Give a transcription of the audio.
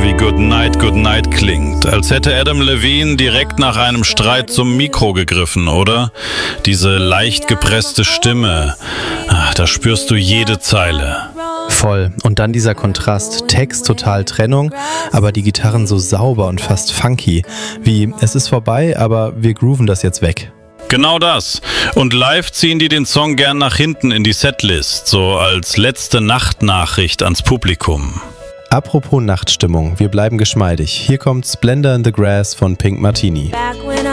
wie Good Night klingt. Als hätte Adam Levine direkt nach einem Streit zum Mikro gegriffen, oder? Diese leicht gepresste Stimme. Da spürst du jede Zeile. Voll. Und dann dieser Kontrast. Text total Trennung, aber die Gitarren so sauber und fast funky. Wie, es ist vorbei, aber wir grooven das jetzt weg. Genau das. Und live ziehen die den Song gern nach hinten in die Setlist, so als letzte Nachtnachricht ans Publikum. Apropos Nachtstimmung, wir bleiben geschmeidig. Hier kommt Splendor in the Grass von Pink Martini.